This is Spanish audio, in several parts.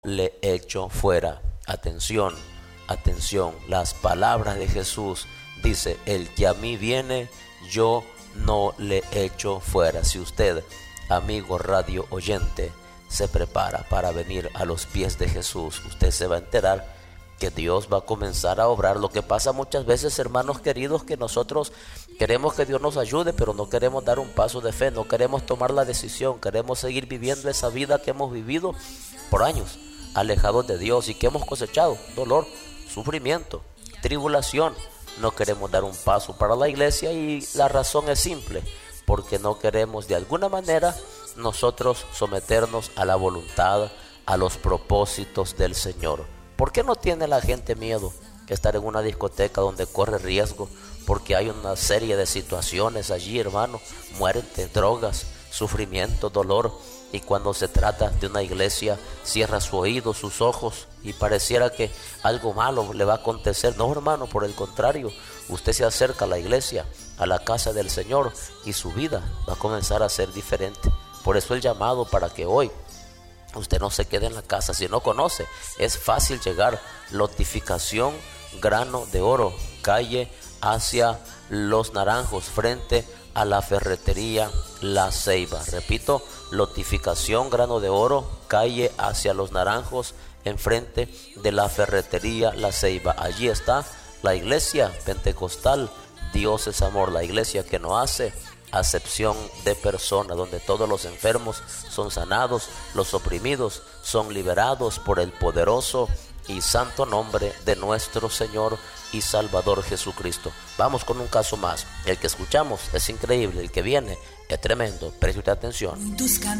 le echo fuera. Atención, atención, las palabras de Jesús dice: el que a mí viene, yo no le echo fuera. Si usted, amigo radio oyente, se prepara para venir a los pies de Jesús, usted se va a enterar que Dios va a comenzar a obrar. Lo que pasa muchas veces, hermanos queridos, que nosotros queremos que Dios nos ayude, pero no queremos dar un paso de fe, no queremos tomar la decisión, queremos seguir viviendo esa vida que hemos vivido por años, alejados de Dios, y que hemos cosechado dolor, sufrimiento, tribulación. No queremos dar un paso para la iglesia, y la razón es simple: porque no queremos de alguna manera nosotros someternos a la voluntad, a los propósitos del Señor. ¿Por qué no tiene la gente miedo que estar en una discoteca donde corre riesgo? Porque hay una serie de situaciones allí, hermano: muerte, drogas, sufrimiento, dolor. Y cuando se trata de una iglesia, cierra su oído, sus ojos, y pareciera que algo malo le va a acontecer. No, hermano, por el contrario, usted se acerca a la iglesia, a la casa del Señor, y su vida va a comenzar a ser diferente. Por eso el llamado para que hoy usted no se quede en la casa. Si no conoce, es fácil llegar. Lotificación Grano de Oro, calle hacia Los Naranjos, frente a la ferretería La Ceiba. Repito, Lotificación Grano de Oro, calle hacia Los Naranjos, enfrente de la ferretería La Ceiba. Allí está la iglesia pentecostal Dios es Amor, la iglesia que no hace acepción de personas, donde todos los enfermos son sanados, los oprimidos son liberados por el poderoso y santo nombre de nuestro Señor y Salvador Jesucristo. Vamos con un caso más. El que escuchamos es increíble, el que viene es tremendo. Preste usted atención.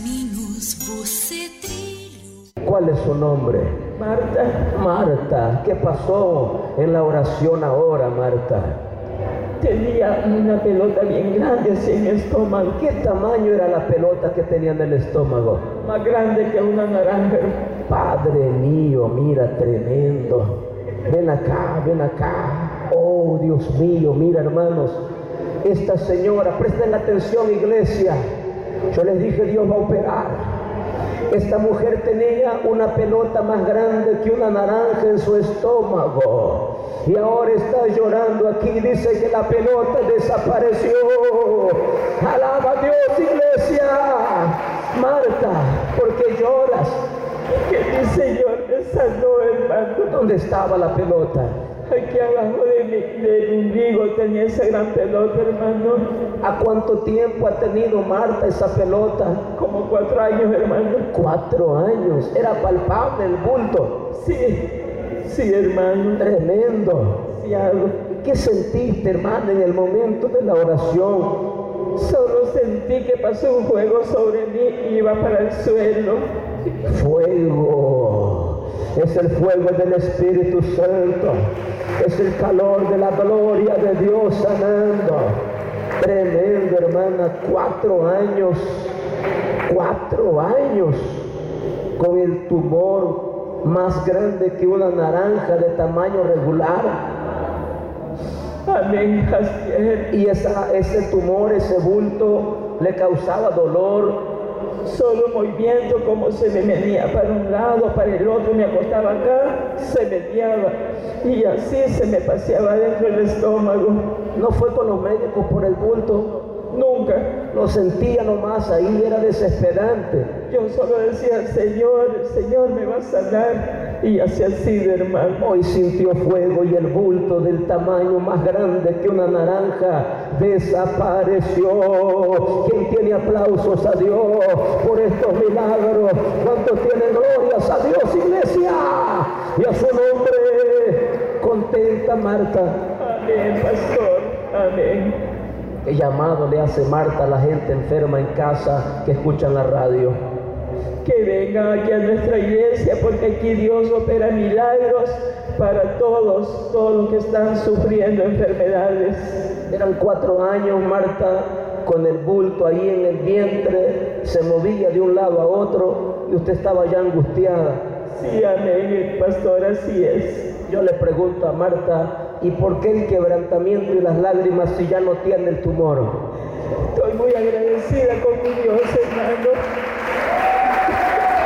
¿Cuál es su nombre? Marta. Marta, ¿qué pasó en la oración ahora, Marta? Tenía una pelota bien grande así en mi estómago. ¿Qué tamaño era la pelota que tenía en el estómago? Más grande que una naranja. Padre mío, mira, tremendo. Ven acá, ven acá. Oh, Dios mío, mira, hermanos. Esta señora, presten atención, iglesia. Yo les dije, Dios va a operar. Esta mujer tenía una pelota más grande que una naranja en su estómago. Y ahora está llorando aquí. Dice que la pelota desapareció. Alaba a Dios, iglesia. Marta, ¿por qué lloras? Que mi Señor me sanó, hermano. ¿Dónde estaba la pelota? Aquí abajo del ombligo tenía esa gran pelota, hermano. ¿A cuánto tiempo ha tenido Marta esa pelota? Como 4 años, hermano. 4 años. ¿Era palpable el bulto? Sí, hermano. Tremendo. Sí, algo. ¿Qué sentiste, hermano, en el momento de la oración? Solo sentí que pasó un fuego sobre mí y iba para el suelo. Fuego. Es el fuego del Espíritu Santo. Es el calor de la gloria de Dios sanando. Tremendo, hermana. 4 años. 4 años. Con el tumor más grande que una naranja de tamaño regular. Amén. Y ese tumor, ese bulto, le causaba dolor. Solo movimiento, como se me venía para un lado, para el otro, me acostaba acá, se meneaba y así se me paseaba dentro del estómago. ¿No fue con los médicos por el bulto? Nunca. Lo sentía nomás ahí, era desesperante. Yo solo decía, Señor, me va a sanar. Y así ha sido, hermano. Hoy sintió fuego y el bulto del tamaño más grande que una naranja desapareció. ¿Quién tiene aplausos a Dios por estos milagros? ¿Cuántos tienen glorias a Dios, iglesia? Y a su nombre. Contenta Marta. Amén, pastor. Amén. ¿Qué llamado le hace Marta a la gente enferma en casa que escuchan la radio? Que vengan aquí a nuestra iglesia, porque aquí Dios opera milagros para todos los que están sufriendo enfermedades. Eran 4 años, Marta, con el bulto ahí en el vientre, se movía de un lado a otro y usted estaba ya angustiada. Sí, amén, pastor, así es. Yo le pregunto a Marta, ¿y por qué el quebrantamiento y las lágrimas si ya no tiene el tumor? Estoy muy agradecida con mi Dios, hermano.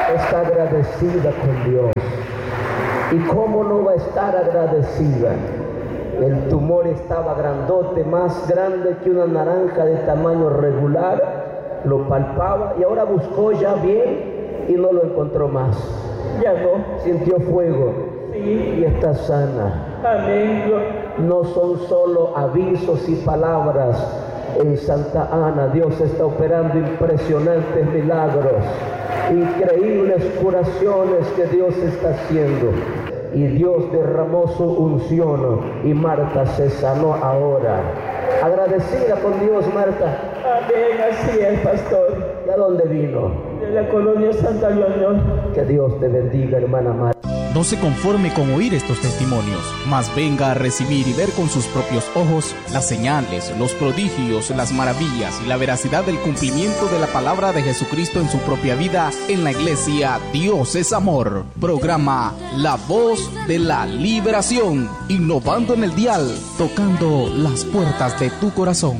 está agradecida con Dios. ¿Y cómo no va a estar agradecida? El tumor estaba grandote, más grande que una naranja de tamaño regular. Lo palpaba y ahora buscó ya bien y no lo encontró más. Ya no. Sintió fuego. Sí. Y está sana. Amén. No son solo avisos y palabras. En Santa Ana Dios está operando impresionantes milagros, increíbles curaciones que Dios está haciendo. Y Dios derramó su unción y Marta se sanó ahora. Agradecida con Dios, Marta. Amén, así es, pastor. ¿Y a dónde vino? De la colonia Santa Leonor. Que Dios te bendiga, hermana Marta. No se conforme con oír estos testimonios, mas venga a recibir y ver con sus propios ojos las señales, los prodigios, las maravillas y la veracidad del cumplimiento de la palabra de Jesucristo en su propia vida en la iglesia Dios es Amor. Programa La Voz de la Liberación, innovando en el dial, tocando las puertas de tu corazón.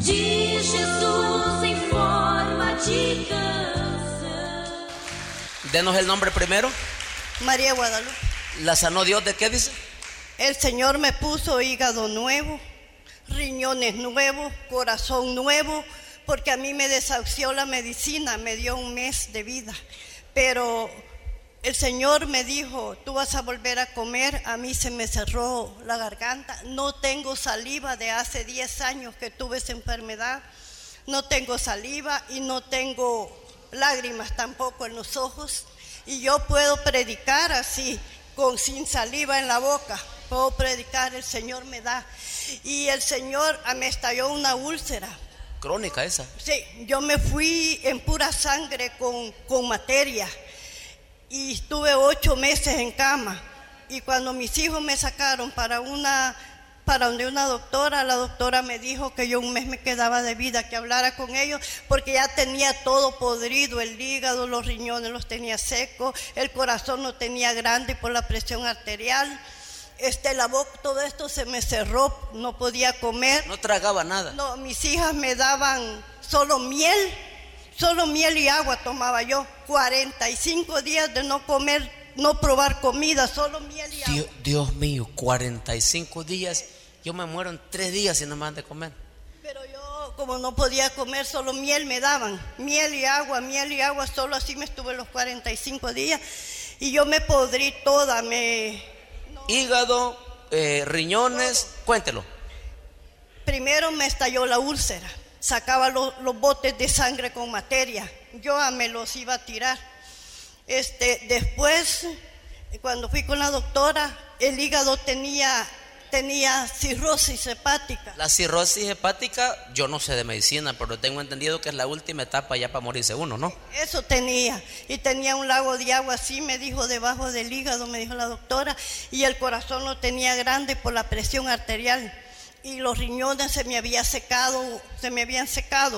Denos el nombre primero. María Guadalupe. ¿La sanó Dios de qué dice? El Señor me puso hígado nuevo, riñones nuevos, corazón nuevo, porque a mí me desahució la medicina, me dio un mes de vida. Pero el Señor me dijo, tú vas a volver a comer. A mí se me cerró la garganta, no tengo saliva de hace 10 años que tuve esa enfermedad. No tengo saliva y no tengo lágrimas tampoco en los ojos. Y yo puedo predicar así, sin saliva en la boca. Puedo predicar, el Señor me da. Y el Señor me estalló una úlcera. Crónica esa. Sí, yo me fui en pura sangre con materia. Y estuve 8 meses en cama. Y cuando mis hijos me sacaron para donde una doctora, la doctora me dijo que yo un mes me quedaba de vida, que hablara con ellos, porque ya tenía todo podrido, el hígado, los riñones los tenía secos, el corazón lo tenía grande por la presión arterial, la boca, todo esto se me cerró, no podía comer. No tragaba nada. No, mis hijas me daban solo miel y agua tomaba yo, 45 días de no comer, no probar comida, solo miel y agua. Dios mío, 45 días. Yo me muero en 3 días si no me dan de comer. Pero yo, como no podía comer, solo miel me daban. Miel y agua, solo así me estuve los 45 días. Y yo me podrí toda, Hígado, riñones, cuéntelo. Primero me estalló la úlcera. Sacaba los botes de sangre con materia. Yo me los iba a tirar. Después, cuando fui con la doctora, el hígado tenía cirrosis hepática. La cirrosis hepática, yo no sé de medicina, pero tengo entendido que es la última etapa ya para morirse uno, ¿no? Eso tenía, y tenía un lago de agua así, me dijo, debajo del hígado, me dijo la doctora, y el corazón lo tenía grande por la presión arterial, y los riñones se me habían secado,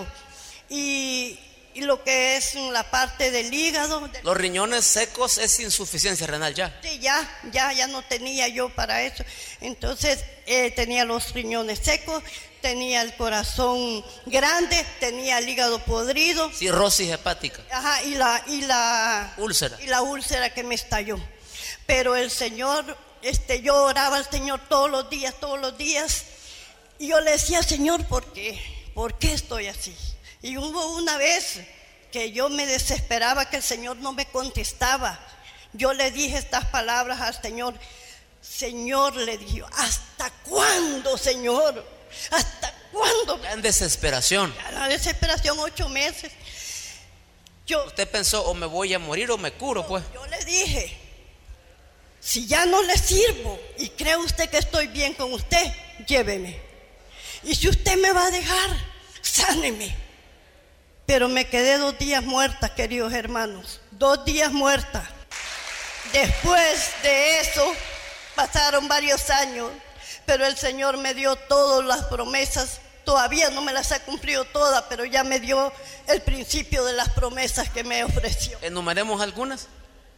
y lo que es la parte del hígado. Los riñones secos es insuficiencia renal ya. Sí, ya no tenía yo para eso. Entonces tenía los riñones secos, tenía el corazón grande, tenía el hígado podrido. Cirrosis hepática. Ajá, y la úlcera. Y la úlcera que me estalló. Pero el Señor, yo oraba al Señor todos los días. Y yo le decía, Señor, ¿por qué? ¿Por qué estoy así? Y hubo una vez que yo me desesperaba, que el Señor no me contestaba. Yo le dije estas palabras al Señor. Señor, le dije, ¿hasta cuándo, Señor? ¿Hasta cuándo? En desesperación. La desesperación, 8 meses. Usted pensó, o me voy a morir o me curo, pues. Yo le dije, si ya no le sirvo y cree usted que estoy bien con usted, lléveme. Y si usted me va a dejar, sáneme. Pero me quedé 2 días muerta, queridos hermanos, 2 días muerta. Después de eso, pasaron varios años, pero el Señor me dio todas las promesas. Todavía no me las ha cumplido todas, pero ya me dio el principio de las promesas que me ofreció. ¿Enumeremos algunas?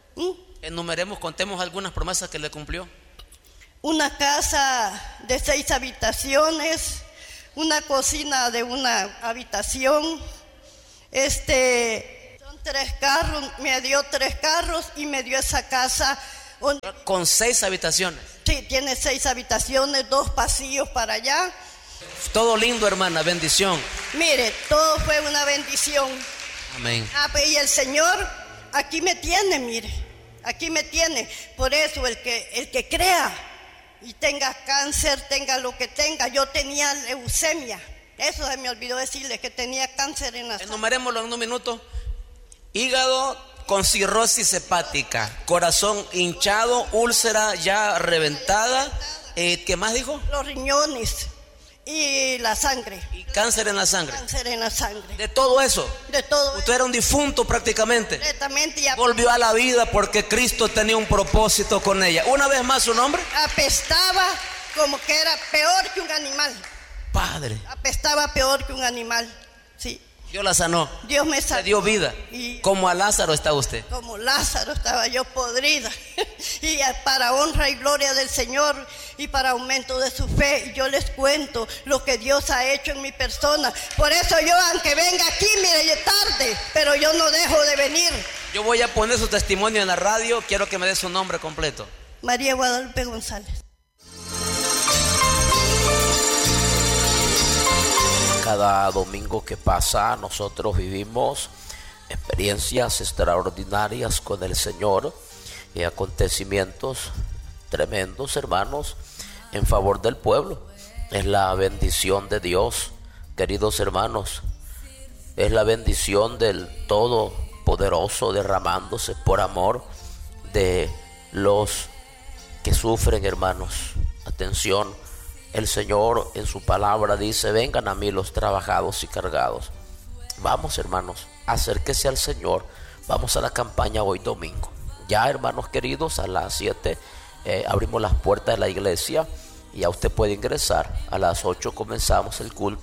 Contemos algunas promesas que le cumplió. Una casa de 6 habitaciones, una cocina de una habitación, son 3 carros, me dio 3 carros y me dio esa casa. Con 6 habitaciones. Sí, tiene 6 habitaciones, 2 pasillos para allá. Todo lindo, hermana, bendición. Mire, todo fue una bendición. Amén. Y el Señor aquí me tiene, mire, aquí me tiene. Por eso el que crea y tenga cáncer, tenga lo que tenga. Yo tenía leucemia. Eso se me olvidó decirles, que tenía cáncer en la sangre. Enumerémoslo en un minuto. Hígado con cirrosis hepática, corazón hinchado, úlcera ya reventada. ¿Qué más dijo? Los riñones y la sangre. Y cáncer en la sangre. Cáncer en la sangre. De todo eso. De todo. Usted era un difunto prácticamente. Completamente. Volvió a la vida porque Cristo tenía un propósito con ella. Una vez más, su nombre. Apestaba como que era peor que un animal. Padre. Apestaba peor que un animal. Sí. Dios la sanó. Dios me sanó. Le dio vida. Y como a Lázaro está usted. Como Lázaro estaba yo podrida. Y para honra y gloria del Señor y para aumento de su fe, yo les cuento lo que Dios ha hecho en mi persona. Por eso yo, aunque venga aquí, mire, tarde, pero yo no dejo de venir. Yo voy a poner su testimonio en la radio. Quiero que me dé su nombre completo. María Guadalupe González. Cada domingo que pasa nosotros vivimos experiencias extraordinarias con el Señor y acontecimientos tremendos, hermanos, en favor del pueblo. Es la bendición de Dios, queridos hermanos. Es la bendición del Todopoderoso derramándose por amor de los que sufren, hermanos. Atención. El Señor en su palabra dice: vengan a mí los trabajados y cargados. Vamos, hermanos, acérquese al Señor. Vamos a la campaña hoy domingo. Ya, hermanos queridos, a las 7 abrimos las puertas de la iglesia y ya usted puede ingresar. A las 8 comenzamos el culto.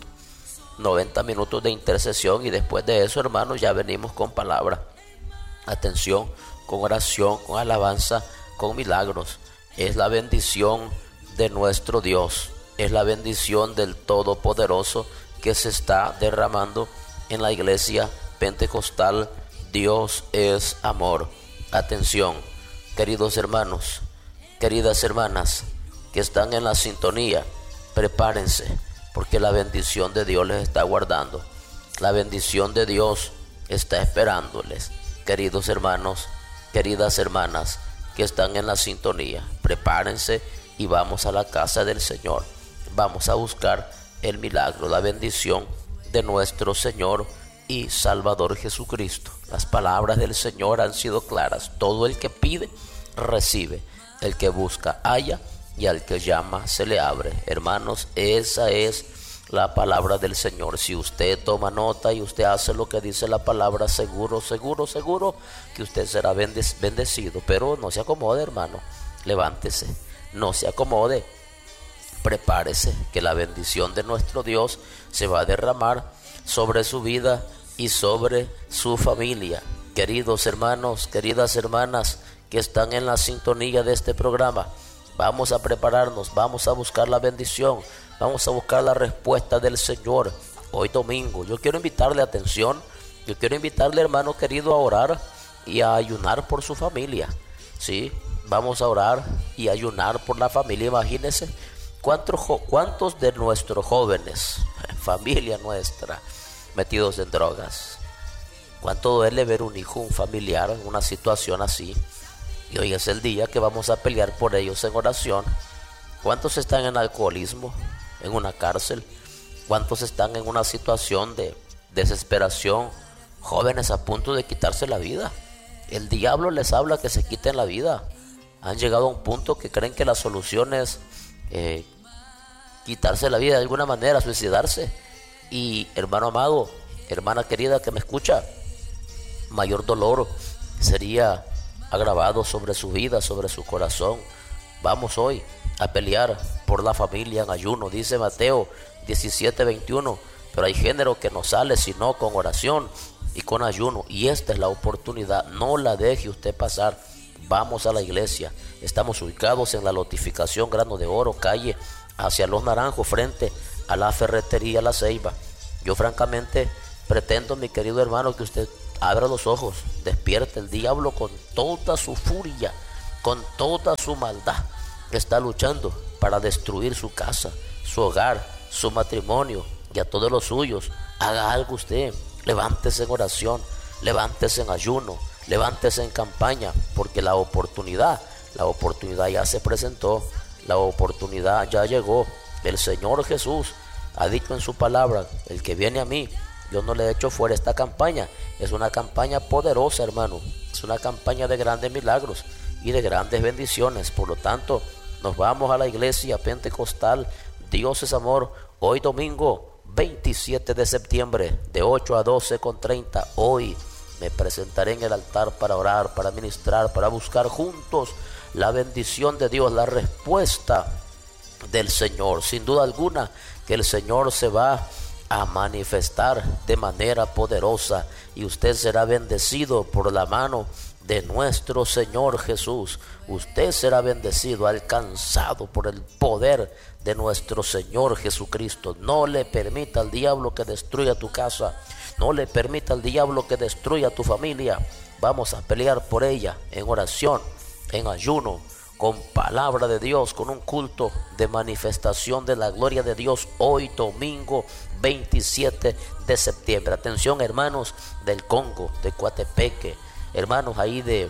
90 minutos de intercesión y después de eso, hermanos, ya venimos con palabra. Atención, con oración, con alabanza, con milagros. Es la bendición de nuestro Dios. Es la bendición del Todopoderoso que se está derramando en la iglesia pentecostal. Dios es amor. Atención, queridos hermanos, queridas hermanas que están en la sintonía, prepárense porque la bendición de Dios les está guardando. La bendición de Dios está esperándoles. Queridos hermanos, queridas hermanas que están en la sintonía, prepárense y vamos a la casa del Señor. Vamos a buscar el milagro, la bendición de nuestro Señor y Salvador Jesucristo. Las palabras del Señor han sido claras. Todo el que pide, recibe. El que busca, halla. Y al que llama, se le abre. Hermanos, esa es la palabra del Señor. Si usted toma nota y usted hace lo que dice la palabra, seguro, seguro, seguro que usted será bendecido. Pero no se acomode, hermano. Levántese. No se acomode. Prepárese que la bendición de nuestro Dios se va a derramar sobre su vida y sobre su familia. Queridos hermanos, queridas hermanas que están en la sintonía de este programa, vamos a prepararnos, vamos a buscar la bendición, vamos a buscar la respuesta del Señor. Hoy domingo, yo quiero invitarle atención, yo quiero invitarle, hermano querido, a orar y a ayunar por su familia. Sí, vamos a orar y ayunar por la familia. Imagínense cuántos de nuestros jóvenes, familia nuestra, metidos en drogas. Cuánto duele ver un hijo, un familiar en una situación así. Y hoy es el día que vamos a pelear por ellos en oración. ¿Cuántos están en alcoholismo, en una cárcel? ¿Cuántos están en una situación de desesperación? Jóvenes a punto de quitarse la vida. El diablo les habla que se quiten la vida. Han llegado a un punto que creen que la solución es quitarse la vida de alguna manera, suicidarse. Y hermano amado, hermana querida que me escucha, mayor dolor sería agravado sobre su vida, sobre su corazón. Vamos hoy a pelear por la familia en ayuno, dice Mateo 17:21. Pero hay género que no sale sino con oración y con ayuno, y esta es la oportunidad, no la deje usted pasar. Vamos a la iglesia. Estamos ubicados en la lotificación Grano de Oro, calle hacia Los Naranjos, frente a la ferretería La Ceiba. Yo francamente pretendo, mi querido hermano, que usted abra los ojos, despierte. El diablo con toda su furia, con toda su maldad, está luchando para destruir su casa, su hogar, su matrimonio y a todos los suyos. Haga algo usted, levántese en oración, levántese en ayuno, levántese en campaña, porque la oportunidad ya se presentó, la oportunidad ya llegó. El Señor Jesús ha dicho en su palabra: el que viene a mí, yo no le echo fuera. Esta campaña es una campaña poderosa, hermano. Es una campaña de grandes milagros y de grandes bendiciones. Por lo tanto, nos vamos a la iglesia pentecostal Dios es Amor, hoy domingo 27 de septiembre, de 8 a 12:30. Hoy me presentaré en el altar para orar, para ministrar, para buscar juntos la bendición de Dios, la respuesta del Señor. Sin duda alguna que el Señor se va a manifestar de manera poderosa y usted será bendecido por la mano de nuestro Señor Jesús. Usted será bendecido, alcanzado por el poder de nuestro Señor Jesucristo. No le permita al diablo que destruya tu casa, no le permita al diablo que destruya tu familia. Vamos a pelear por ella en oración, en ayuno, con palabra de Dios, con un culto de manifestación de la gloria de Dios hoy domingo 27 de septiembre. Atención, hermanos del Congo, de Coatepeque, hermanos ahí de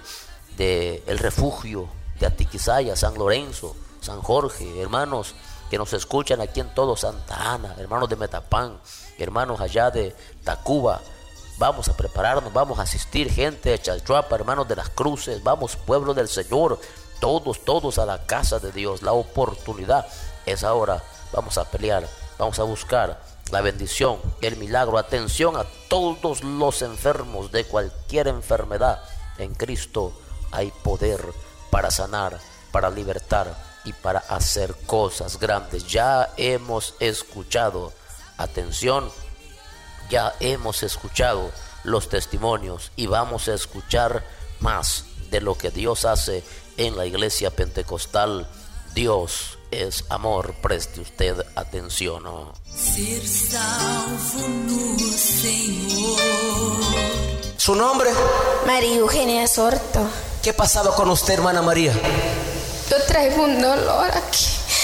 El Refugio, de Atiquizaya, San Lorenzo, San Jorge, hermanos que nos escuchan aquí en todo Santa Ana, hermanos de Metapán, hermanos allá de Tacuba. Vamos a prepararnos, vamos a asistir, gente de Chalchuapa, hermanos de las Cruces, vamos, pueblo del Señor, todos a la casa de Dios. La oportunidad es ahora. Vamos a pelear, vamos a buscar la bendición, el milagro. Atención a todos los enfermos de cualquier enfermedad. En Cristo hay poder para sanar, para libertar y para hacer cosas grandes. Ya hemos escuchado, atención, ya hemos escuchado los testimonios y vamos a escuchar más de lo que Dios hace en la iglesia pentecostal. Dios es amor. Preste usted atención. Ser salvo no Señor. ¿Su nombre? María Eugenia Sorto. ¿Qué ha pasado con usted, hermana María? Yo traigo un dolor aquí.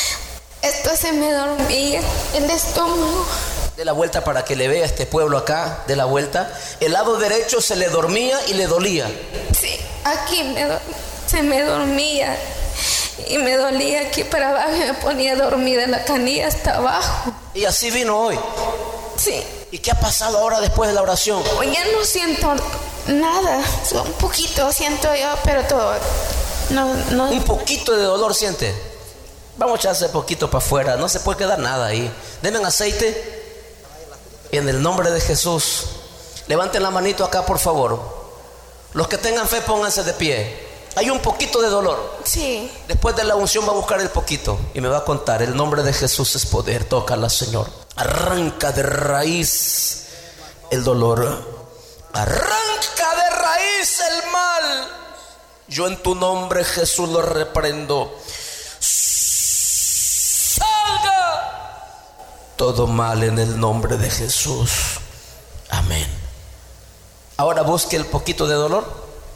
Esto se me dormía, el estómago. De la vuelta para que le vea este pueblo acá, de la vuelta. El lado derecho se le dormía y le dolía. Sí, aquí se me dormía y me dolía aquí para abajo y me ponía dormida en la canilla hasta abajo. Y así vino hoy. Sí. ¿Y qué ha pasado ahora después de la oración? Hoy ya no siento nada, un poquito siento yo, pero todo no. Un poquito de dolor siente. Vamos a echarse poquito para afuera, no se puede quedar nada ahí. Denme aceite. En el nombre de Jesús, levanten la manito acá, por favor. Los que tengan fe, pónganse de pie. Hay un poquito de dolor. Sí. Después de la unción va a buscar el poquito y me va a contar. El nombre de Jesús es poder. Tócala, Señor. Arranca de raíz el dolor. Arranca de raíz el mal. Yo en tu nombre, Jesús, lo reprendo. Salga todo mal en el nombre de Jesús. Amén. Ahora busque el poquito de dolor.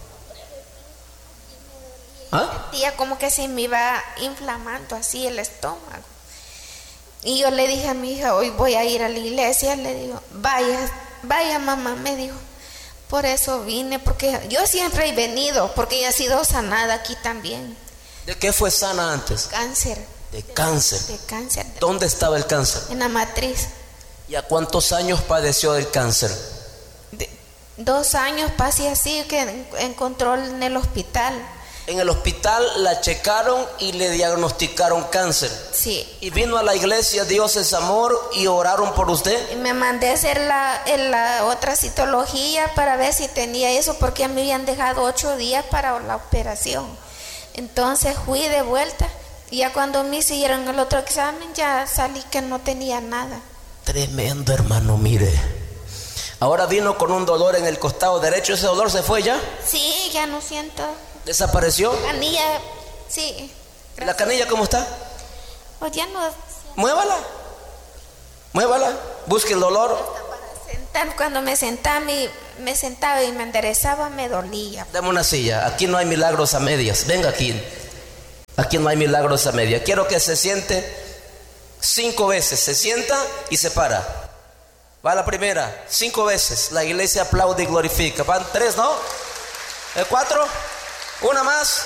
¿Ah? Sentía como que se me iba inflamando así el estómago. Y yo le dije a mi hija, hoy voy a ir a la iglesia. Le digo, vaya mamá, me dijo. Por eso vine, porque yo siempre he venido, porque he sido sanada aquí también. ¿De qué fue sana antes? Cáncer. De cáncer. De cáncer. ¿Dónde estaba el cáncer? En la matriz. ¿Y a cuántos años padeció del cáncer? 2 años pasé así, que encontró en el hospital. En el hospital la checaron y le diagnosticaron cáncer. Sí. Y vino a la iglesia Dios es Amor y oraron por usted. Y me mandé a hacer la otra citología para ver si tenía eso, porque me habían dejado 8 días para la operación. Entonces fui de vuelta y ya cuando me hicieron el otro examen ya salí que no tenía nada. Tremendo, hermano, mire. Ahora vino con un dolor en el costado derecho. ¿Ese dolor se fue ya? Sí, ya no siento. ¿Desapareció? Canilla, sí. Gracias. ¿La canilla cómo está? Pues ya no. Muévala. Busque el dolor. Para Cuando me sentaba y me enderezaba, me dolía. Dame una silla. Aquí no hay milagros a medias. Venga aquí. Aquí no hay milagros a medias. Quiero que se siente 5 veces. Se sienta y se para. Va la primera, 5 veces. La iglesia aplaude y glorifica. Van 3, ¿no? 4. Una más.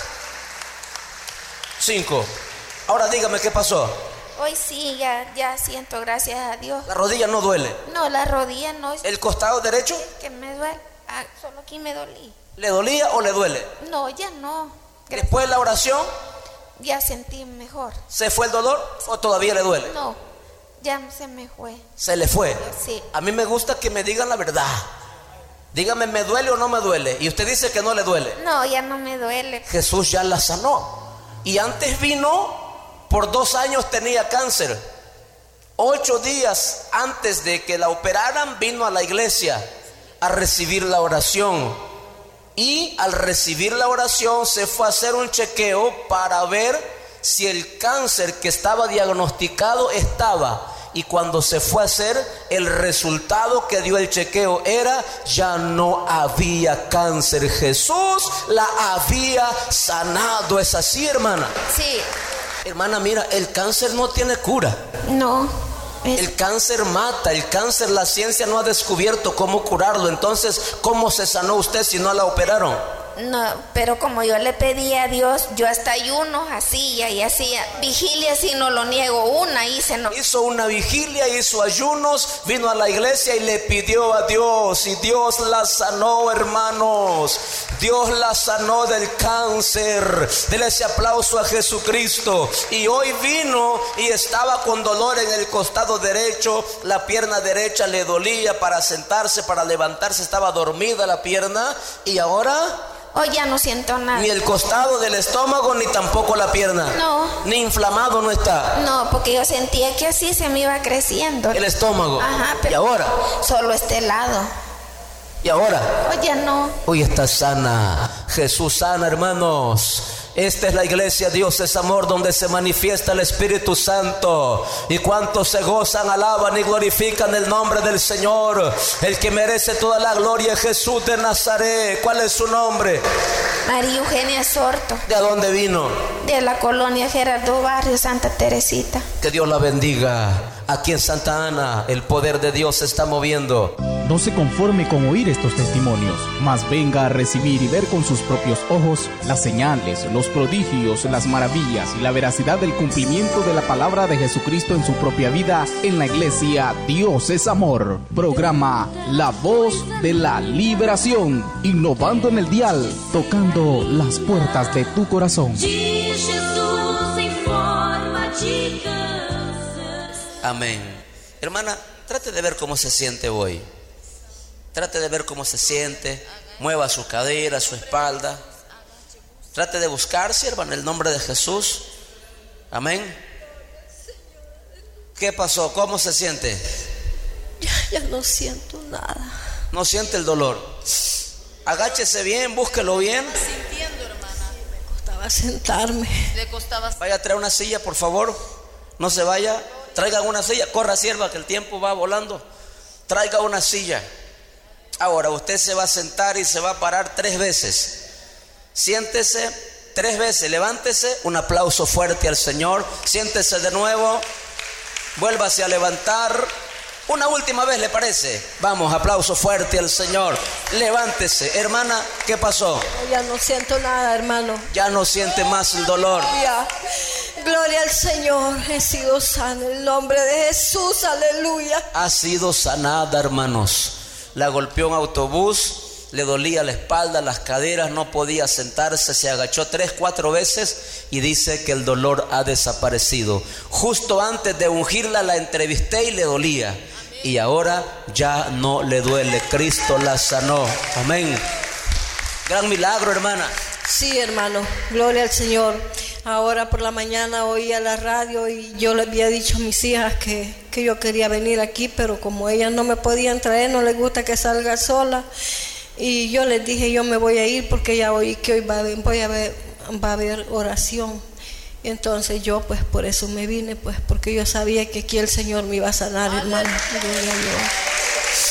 5. Ahora dígame qué pasó. Hoy sí, ya siento, gracias a Dios. La rodilla no duele. No, la rodilla no. ¿El costado derecho? Es que me duele. Solo aquí me dolí. ¿Le dolía o le duele? No, ya no. Después de la oración, ya sentí mejor. ¿se fue el dolor o todavía le duele? No, ya se me fue. ¿Se le fue? Sí. A mí me gusta que me digan la verdad. Dígame, ¿me duele o no me duele? Y usted dice que no le duele. No, ya no me duele. Jesús ya la sanó. Y antes vino, por 2 años tenía cáncer. 8 días antes de que la operaran, vino a la iglesia a recibir la oración. Y al recibir la oración se fue a hacer un chequeo para ver si el cáncer que estaba diagnosticado estaba. Y cuando se fue a hacer, el resultado que dio el chequeo era: ya no había cáncer. Jesús la había sanado. ¿Es así, hermana? Sí. Hermana, mira, el cáncer no tiene cura. No. El cáncer mata. El cáncer, la ciencia no ha descubierto cómo curarlo. Entonces, ¿cómo se sanó usted si no la operaron? No, pero como yo le pedí a Dios, yo hasta ayunos hacía y hacía vigilia, si no lo niego, una hice. No. Hizo una vigilia, hizo ayunos, vino a la iglesia y le pidió a Dios, y Dios la sanó, hermanos. Dios la sanó del cáncer. Dele ese aplauso a Jesucristo. Y hoy vino y estaba con dolor en el costado derecho. La pierna derecha le dolía para sentarse, para levantarse, estaba dormida la pierna. Y ahora hoy ya no siento nada. Ni el costado del estómago, ni tampoco la pierna. No. Ni inflamado no está. No, porque yo sentía que así se me iba creciendo el estómago. Ajá, pero ¿y ahora? Solo este lado. ¿Y ahora? Hoy ya no. Hoy está sana. Jesús sana, hermanos. Esta es la iglesia Dios es amor, donde se manifiesta el Espíritu Santo. Y cuantos se gozan, alaban y glorifican el nombre del Señor. El que merece toda la gloria es Jesús de Nazaret. ¿Cuál es su nombre? María Eugenia Sorto. ¿De dónde vino? De la colonia Gerardo Barrio, Santa Teresita. Que Dios la bendiga. Aquí en Santa Ana el poder de Dios se está moviendo. No se conforme con oír estos testimonios, mas venga a recibir y ver con sus propios ojos las señales, los prodigios, las maravillas y la veracidad del cumplimiento de la palabra de Jesucristo en su propia vida en la iglesia Dios es Amor. Programa La Voz de la Liberación, innovando en el dial, tocando las puertas de tu corazón. Amén. Hermana, trate de ver cómo se siente hoy. Trate de ver cómo se siente. Mueva su cadera, su espalda. Trate de buscar, sierva, en el nombre de Jesús. Amén. ¿Qué pasó? ¿Cómo se siente? Ya no siento nada. No siente el dolor. Agáchese bien, búsquelo bien. Sintiendo, hermana. Me costaba sentarme. Le costaba. Vaya a traer una silla, por favor. No se vaya. Traiga una silla. Corra, sierva, que el tiempo va volando. Traiga una silla. Ahora usted se va a sentar y se va a parar 3 veces. Siéntese 3 veces. Levántese. Un aplauso fuerte al Señor. Siéntese de nuevo. Vuélvase a levantar. Una última vez, ¿le parece? Vamos, aplauso fuerte al Señor. Levántese. Hermana, ¿qué pasó? Ya no siento nada, hermano. Ya no siente más el dolor. Gloria al Señor. He sido sana en el nombre de Jesús. Aleluya. Ha sido sanada, hermanos. La golpeó un autobús. Le dolía la espalda, las caderas, no podía sentarse, se agachó 3, 4 veces y dice que el dolor ha desaparecido. Justo antes de ungirla la entrevisté y le dolía. Y ahora ya no le duele. Cristo la sanó. Amén. Gran milagro, hermana. Sí, hermano. Gloria al Señor. Ahora por la mañana oía la radio y yo le había dicho a mis hijas que yo quería venir aquí, pero como ellas no me podían traer, no les gusta que salga sola. Y yo les dije, yo me voy a ir porque ya oí que hoy va a haber oración. Y entonces yo pues por eso me vine, pues porque yo sabía que aquí el Señor me iba a sanar, hermano.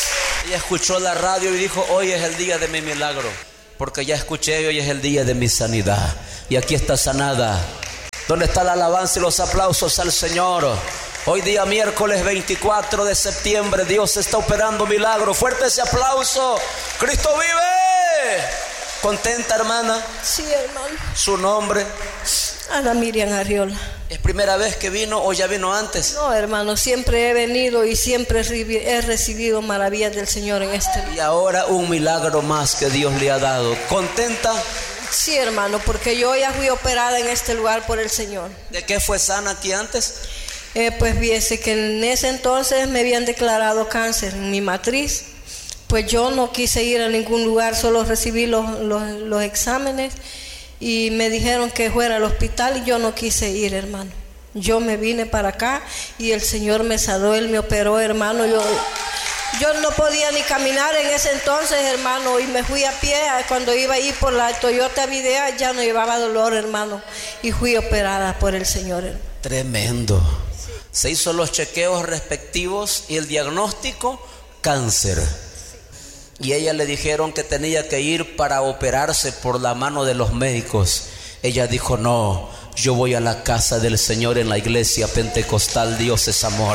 Ella escuchó la radio y dijo: hoy es el día de mi milagro, porque ya escuché, hoy es el día de mi sanidad. Y aquí está sanada. ¿Dónde está la alabanza y los aplausos al Señor? Hoy día miércoles 24 de septiembre, Dios está operando milagros. Fuerte ese aplauso. ¡Cristo vive! ¿Contenta, hermana? Sí, hermano. ¿Su nombre? Ana Miriam Arriola. ¿Es primera vez que vino o ya vino antes? No, hermano, siempre he venido y siempre he recibido maravillas del Señor en este lugar. Y ahora un milagro más que Dios le ha dado. ¿Contenta? Sí, hermano, porque yo ya fui operada en este lugar por el Señor. ¿De qué fue sana aquí antes? Pues fíjese que en ese entonces me habían declarado cáncer en mi matriz. Pues yo no quise ir a ningún lugar, solo recibí los exámenes y me dijeron que fuera al hospital y yo no quise ir, hermano. Yo me vine para acá y el Señor me sanó, Él me operó, hermano. Yo no podía ni caminar en ese entonces, hermano, y me fui a pie. Cuando iba a ir por la Toyota Videa ya no llevaba dolor, hermano, y fui operada por el Señor, hermano. Tremendo. Se hizo los chequeos respectivos y el diagnóstico: cáncer. Y ella le dijeron que tenía que ir para operarse por la mano de los médicos. Ella dijo: no, yo voy a la casa del Señor en la iglesia pentecostal. Dios es amor.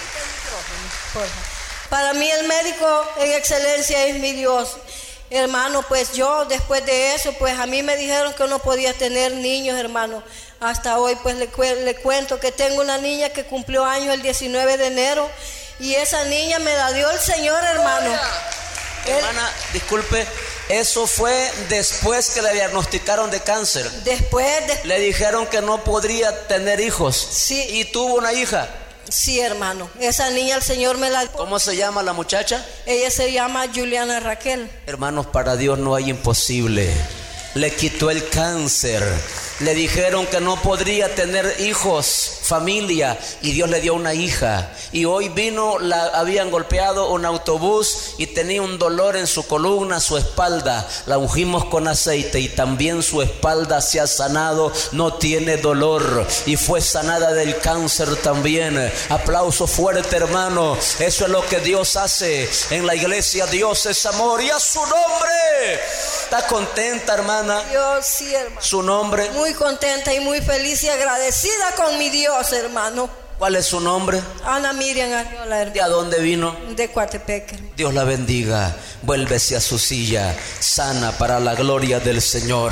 Para mí el médico en excelencia es mi Dios. Hermano, pues yo después de eso, pues a mí me dijeron que no podía tener niños, hermano. Hasta hoy pues le cuento que tengo una niña que cumplió años el 19 de enero y esa niña me la dio el Señor, hermano. Hermana, disculpe, eso fue después que le diagnosticaron de cáncer. Después le dijeron que no podría tener hijos. Sí. ¿Y tuvo una hija? Sí, hermano. Esa niña el Señor me la... ¿Cómo se llama la muchacha? Ella se llama Juliana Raquel. Hermanos, para Dios no hay imposible. Le quitó el cáncer. Le dijeron que no podría tener hijos, familia, y Dios le dio una hija. Y hoy habían golpeado un autobús y tenía un dolor en su columna, su espalda. La ungimos con aceite y también su espalda se ha sanado, no tiene dolor y fue sanada del cáncer también. Aplauso fuerte, hermano. Eso es lo que Dios hace en la iglesia. Dios es amor y a su nombre. ¿Está contenta, hermana? Yo sí, hermano. ¿Su nombre? Muy contenta y muy feliz y agradecida con mi Dios, hermano. ¿Cuál es su nombre? Ana Miriam Arriola, hermano. ¿De a dónde vino? De Coatepec. Dios la bendiga. Vuélvese a su silla, sana para la gloria del Señor.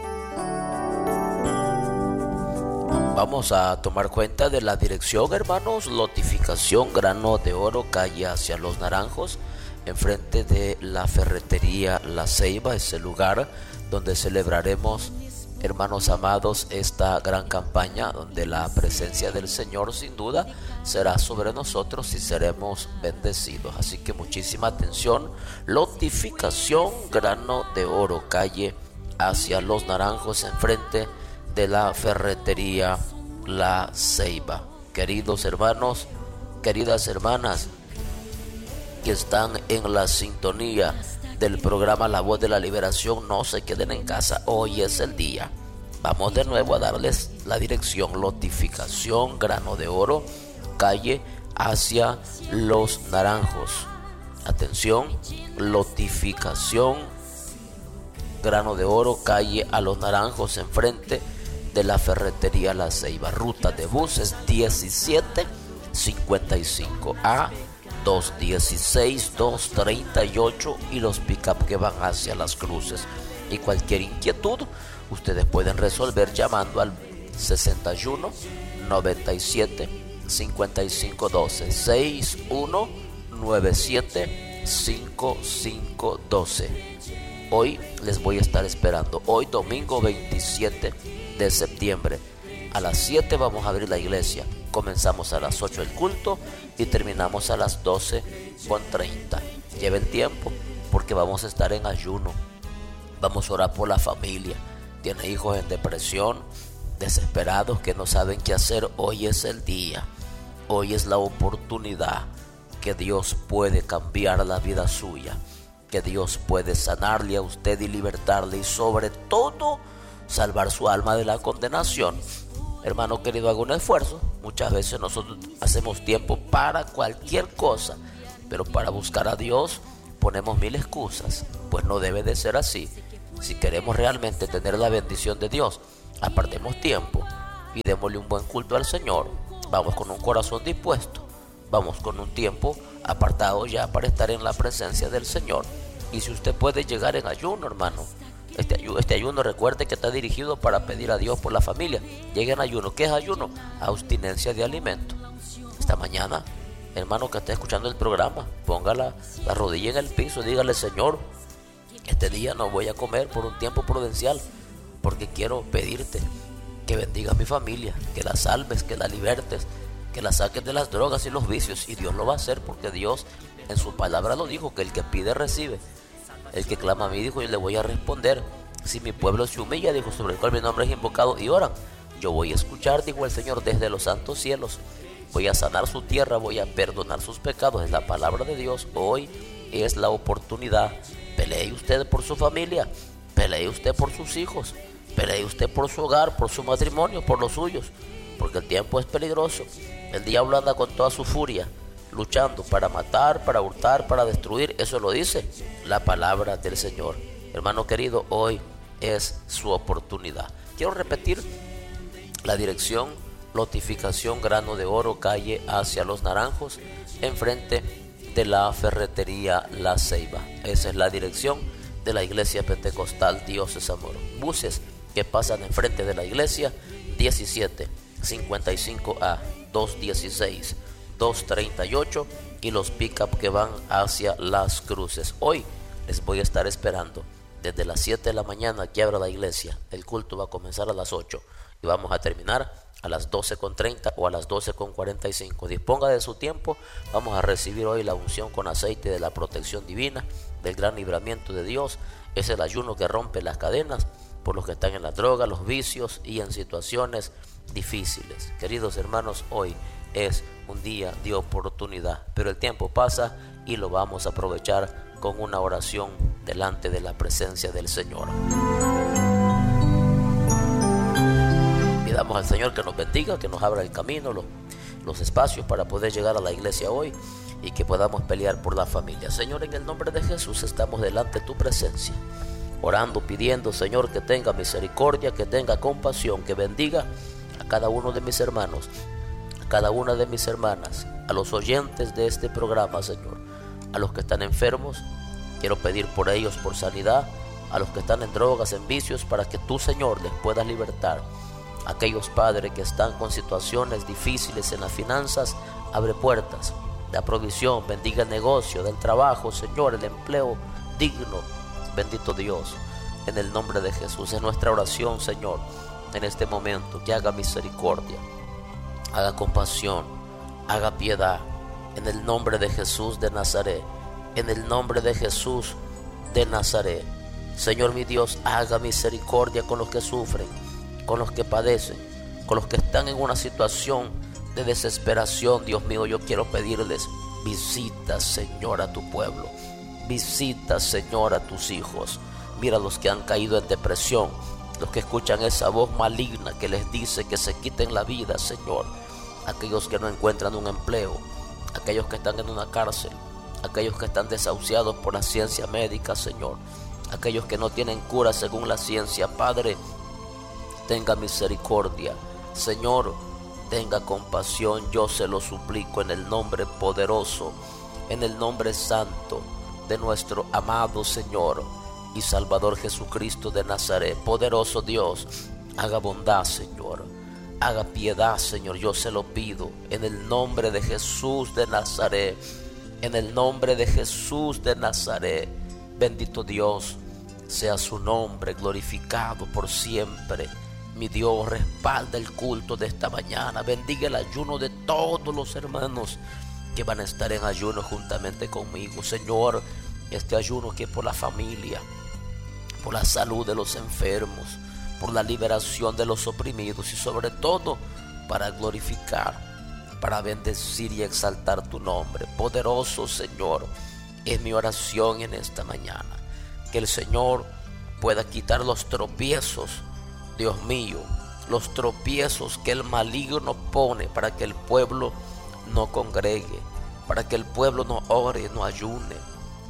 Vamos a tomar cuenta de la dirección, hermanos. Lotificación Grano de Oro, calle hacia Los Naranjos, enfrente de la ferretería La Ceiba. Es el lugar donde celebraremos, hermanos amados, esta gran campaña donde la presencia del Señor sin duda será sobre nosotros y seremos bendecidos. Así que muchísima atención. Lotificación Grano de Oro, calle hacia Los Naranjos, enfrente de la ferretería La Ceiba. Queridos hermanos, queridas hermanas que están en la sintonía del programa La Voz de la Liberación, no se queden en casa, hoy es el día. Vamos de nuevo a darles la dirección: Lotificación Grano de Oro, calle hacia Los Naranjos. Atención, Lotificación Grano de Oro, calle a Los Naranjos, enfrente de la ferretería La Ceiba. Ruta de buses 1755A, 216, 238 y los pick-up que van hacia Las Cruces. Y cualquier inquietud ustedes pueden resolver llamando al 61 97 55 12, 61 97 55 12. Hoy les voy a estar esperando. Hoy domingo 27 de septiembre a las 7 vamos a abrir la iglesia. Comenzamos a las 8 el culto y terminamos a las 12:30. Lleven tiempo porque vamos a estar en ayuno. Vamos a orar por la familia. Tiene hijos en depresión, desesperados que no saben qué hacer. Hoy es el día. Hoy es la oportunidad que Dios puede cambiar la vida suya, que Dios puede sanarle a usted y libertarle, y sobre todo salvar su alma de la condenación. Hermano querido, haga un esfuerzo. Muchas veces nosotros hacemos tiempo para cualquier cosa, pero para buscar a Dios, ponemos 1000 excusas. Pues no debe de ser así. Si queremos realmente tener la bendición de Dios, apartemos tiempo y démosle un buen culto al Señor. Vamos con un corazón dispuesto, vamos con un tiempo apartado ya para estar en la presencia del Señor. Y si usted puede llegar en ayuno, hermano, este ayuno, recuerde que está dirigido para pedir a Dios por la familia. Llegue en ayuno. ¿Qué es ayuno? Abstinencia de alimento. Esta mañana, hermano que está escuchando el programa, ponga la rodilla en el piso, dígale: Señor, este día no voy a comer por un tiempo prudencial, porque quiero pedirte que bendigas a mi familia, que la salves, que la libertes, que la saques de las drogas y los vicios. Y Dios lo va a hacer, porque Dios en su palabra lo dijo, que el que pide recibe. El que clama a mí, dijo, yo le voy a responder. Si mi pueblo se humilla, dijo, sobre el cual mi nombre es invocado, y oran, yo voy a escuchar, dijo el Señor, desde los santos cielos. Voy a sanar su tierra, voy a perdonar sus pecados. Es la palabra de Dios. Hoy es la oportunidad. Pelee usted por su familia, pelee usted por sus hijos, pelee usted por su hogar, por su matrimonio, por los suyos, porque el tiempo es peligroso. El diablo anda con toda su furia, luchando para matar, para hurtar, para destruir. Eso lo dice la palabra del Señor. Hermano querido, hoy es su oportunidad. Quiero repetir la dirección: Lotificación Grano de Oro, calle Hacia los Naranjos, enfrente de la ferretería La Ceiba. Esa es la dirección de la Iglesia Pentecostal Dios es Amor. Buses que pasan enfrente de la iglesia: 1755A, 216, 238, y los pick-up que van hacia Las Cruces. Hoy les voy a estar esperando desde las 7 de la mañana que abra la iglesia. El culto va a comenzar a las 8 y vamos a terminar a las 12:30 o a las 12:45. Disponga de su tiempo. Vamos a recibir hoy la unción con aceite de la protección divina, del gran libramiento de Dios. Es el ayuno que rompe las cadenas por los que están en la droga, los vicios y en situaciones difíciles. Queridos hermanos, hoy es un día de oportunidad, pero el tiempo pasa y lo vamos a aprovechar con una oración delante de la presencia del Señor. Pidamos al Señor que nos bendiga, que nos abra el camino, los espacios para poder llegar a la iglesia hoy y que podamos pelear por la familia. Señor, en el nombre de Jesús estamos delante de tu presencia, orando, pidiendo, Señor, que tenga misericordia, que tenga compasión, que bendiga a cada uno de mis hermanos, a cada una de mis hermanas, a los oyentes de este programa, Señor, a los que están enfermos. Quiero pedir por ellos, por sanidad, a los que están en drogas, en vicios, para que tú, Señor, les puedas libertar. Aquellos padres que están con situaciones difíciles en las finanzas, abre puertas, da provisión, bendiga el negocio, del trabajo, Señor, el empleo digno. Bendito Dios, en el nombre de Jesús, es nuestra oración, Señor, en este momento, que haga misericordia, haga compasión, haga piedad, en el nombre de Jesús de Nazaret, en el nombre de Jesús de Nazaret. Señor mi Dios, haga misericordia con los que sufren, con los que padecen, con los que están en una situación de desesperación. Dios mío, yo quiero pedirles: visita, Señor, a tu pueblo, visita, Señor, a tus hijos. Mira los que han caído en depresión, los que escuchan esa voz maligna que les dice que se quiten la vida, Señor, aquellos que no encuentran un empleo, aquellos que están en una cárcel, aquellos que están desahuciados por la ciencia médica, Señor, aquellos que no tienen cura según la ciencia. Padre, tenga misericordia, Señor, tenga compasión. Yo se lo suplico en el nombre poderoso, en el nombre santo de nuestro amado Señor y Salvador Jesucristo de Nazaret. Poderoso Dios, haga bondad, Señor, haga piedad, Señor. Yo se lo pido en el nombre de Jesús de Nazaret, en el nombre de Jesús de Nazaret. Bendito Dios sea su nombre, glorificado por siempre. Mi Dios, respalda el culto de esta mañana. Bendiga el ayuno de todos los hermanos que van a estar en ayuno juntamente conmigo. Señor, este ayuno que es por la familia, por la salud de los enfermos, por la liberación de los oprimidos y sobre todo para glorificar, para bendecir y exaltar tu nombre. Poderoso Señor, es mi oración en esta mañana, que el Señor pueda quitar los tropiezos, Dios mío, los tropiezos que el maligno pone para que el pueblo no congregue, para que el pueblo no ore, no ayune.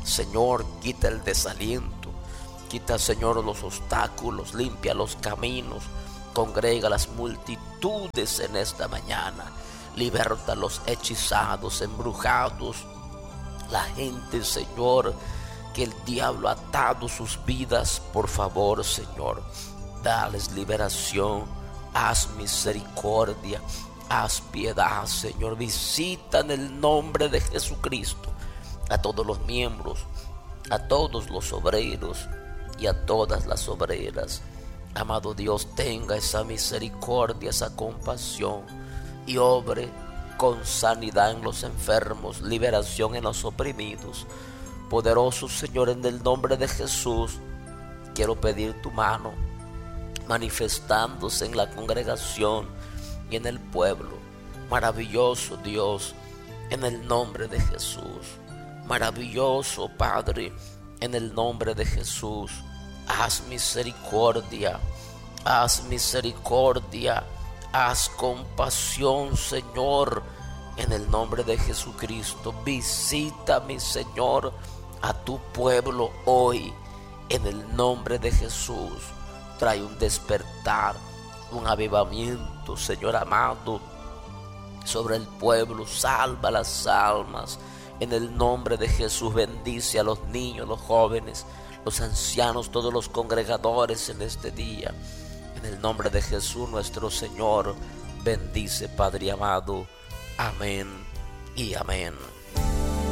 Señor, quita el desaliento, quita, Señor, los obstáculos, limpia los caminos, congrega las multitudes en esta mañana, liberta a los hechizados, embrujados, la gente, Señor, que el diablo ha atado sus vidas. Por favor, Señor, dales liberación, haz misericordia, haz piedad, Señor. Visita en el nombre de Jesucristo a todos los miembros, a todos los obreros y a todas las obreras. Amado Dios, tenga esa misericordia, esa compasión y obre con sanidad en los enfermos, liberación en los oprimidos. Poderoso Señor, en el nombre de Jesús, quiero pedir tu mano manifestándose en la congregación y en el pueblo. Maravilloso Dios, en el nombre de Jesús. Maravilloso Padre, en el nombre de Jesús. Haz misericordia, haz misericordia, haz compasión, Señor, en el nombre de Jesucristo. Visita, mi Señor, a tu pueblo hoy, en el nombre de Jesús. Trae un despertar, un avivamiento, Señor amado, sobre el pueblo. Salva las almas, en el nombre de Jesús. Bendice a los niños, los jóvenes, los ancianos, todos los congregadores en este día. En el nombre de Jesús nuestro Señor, bendice, Padre amado. Amén y amén.